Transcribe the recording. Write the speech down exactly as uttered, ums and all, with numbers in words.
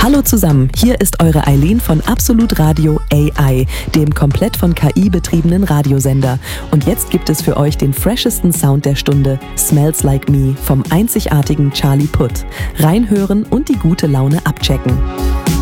Hallo zusammen, hier ist eure Eileen von Absolut Radio A I, dem komplett von K I betriebenen Radiosender. Und jetzt gibt es für euch den freshesten Sound der Stunde, Smells Like Me vom einzigartigen Charlie Puth. Reinhören und die gute Laune abchecken.